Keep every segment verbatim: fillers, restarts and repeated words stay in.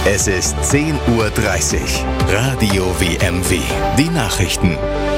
Es ist zehn Uhr dreißig. Radio W M W. Die Nachrichten.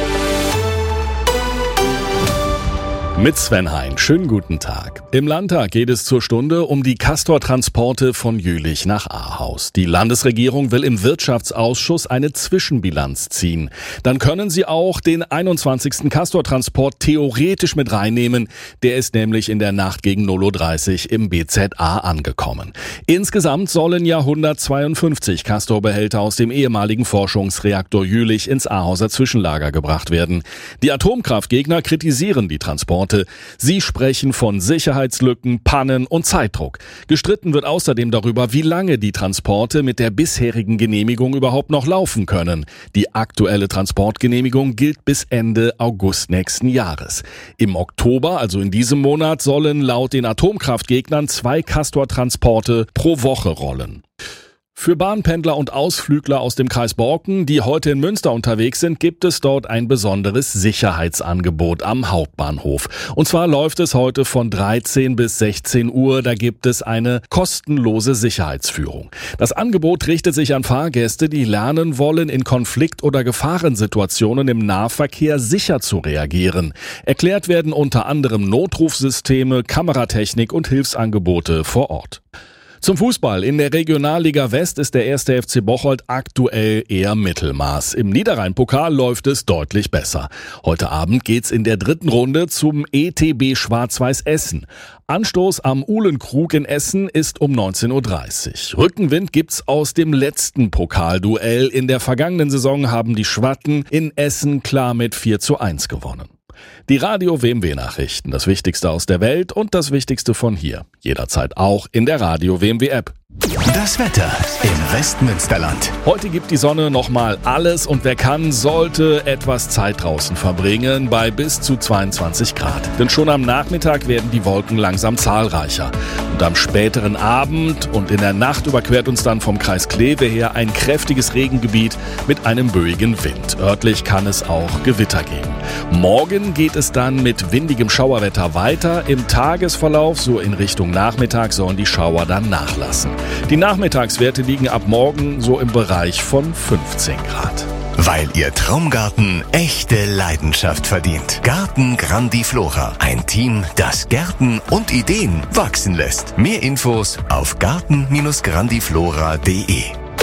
Mit Sven Hein. Schönen guten Tag. Im Landtag geht es zur Stunde um die Castor-Transporte von Jülich nach Ahaus. Die Landesregierung will im Wirtschaftsausschuss eine Zwischenbilanz ziehen. Dann können sie auch den einundzwanzigsten Castor-Transport theoretisch mit reinnehmen. Der ist nämlich in der Nacht gegen null Uhr dreißig im B Z A angekommen. Insgesamt sollen ja hundertzweiundfünfzig Castor-Behälter aus dem ehemaligen Forschungsreaktor Jülich ins Ahauser Zwischenlager gebracht werden. Die Atomkraftgegner kritisieren die Transporte. Sie sprechen von Sicherheitslücken, Pannen und Zeitdruck. Gestritten wird außerdem darüber, wie lange die Transporte mit der bisherigen Genehmigung überhaupt noch laufen können. Die aktuelle Transportgenehmigung gilt bis Ende August nächsten Jahres. Im Oktober, also in diesem Monat, sollen laut den Atomkraftgegnern zwei Castor-Transporte pro Woche rollen. Für Bahnpendler und Ausflügler aus dem Kreis Borken, die heute in Münster unterwegs sind, gibt es dort ein besonderes Sicherheitsangebot am Hauptbahnhof. Und zwar läuft es heute von dreizehn bis sechzehn Uhr. Da gibt es eine kostenlose Sicherheitsführung. Das Angebot richtet sich an Fahrgäste, die lernen wollen, in Konflikt- oder Gefahrensituationen im Nahverkehr sicher zu reagieren. Erklärt werden unter anderem Notrufsysteme, Kameratechnik und Hilfsangebote vor Ort. Zum Fußball. In der Regionalliga West ist der erste F C Bocholt aktuell eher Mittelmaß. Im Niederrhein-Pokal läuft es deutlich besser. Heute Abend geht's in der dritten Runde zum E T B Schwarz-Weiß Essen. Anstoß am Uhlenkrug in Essen ist um neunzehn Uhr dreißig. Rückenwind gibt's aus dem letzten Pokalduell. In der vergangenen Saison haben die Schwatten in Essen klar mit vier zu eins gewonnen. Die Radio W M W-Nachrichten, das Wichtigste aus der Welt und das Wichtigste von hier. Jederzeit auch in der Radio W M W-App. Das Wetter im Westmünsterland. Heute gibt die Sonne nochmal alles und wer kann, sollte etwas Zeit draußen verbringen bei bis zu zweiundzwanzig Grad. Denn schon am Nachmittag werden die Wolken langsam zahlreicher. Und am späteren Abend und in der Nacht überquert uns dann vom Kreis Kleve her ein kräftiges Regengebiet mit einem böigen Wind. Örtlich kann es auch Gewitter geben. Morgen geht es dann mit windigem Schauerwetter weiter. Im Tagesverlauf, so in Richtung Nachmittag, sollen die Schauer dann nachlassen. Die Nachmittagswerte liegen ab morgen so im Bereich von fünfzehn Grad. Weil Ihr Traumgarten echte Leidenschaft verdient. Garten Grandiflora. Ein Team, das Gärten und Ideen wachsen lässt. Mehr Infos auf garten grandiflora punkt de.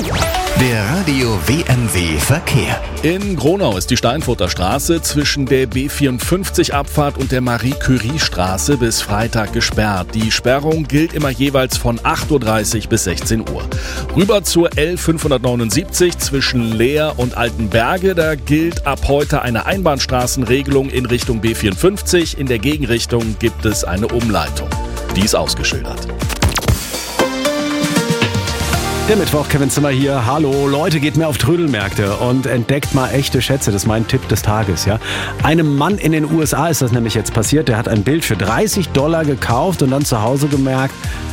Der Radio W M W Verkehr. In Gronau ist die Steinfurter Straße zwischen der B vierundfünfzig-Abfahrt und der Marie-Curie-Straße bis Freitag gesperrt. Die Sperrung gilt immer jeweils von acht Uhr dreißig bis sechzehn Uhr. Rüber zur L fünfhundertneunundsiebzig zwischen Leer und Altenberge. Da gilt ab heute eine Einbahnstraßenregelung in Richtung B vierundfünfzig. In der Gegenrichtung gibt es eine Umleitung. Die ist ausgeschildert. Der Mittwoch, Kevin Zimmer hier. Hallo, Leute, geht mehr auf Trödelmärkte und entdeckt mal echte Schätze. Das ist mein Tipp des Tages, ja. Einem Mann in den U S A ist das nämlich jetzt passiert. Der hat ein Bild für dreißig Dollar gekauft und dann zu Hause gemerkt,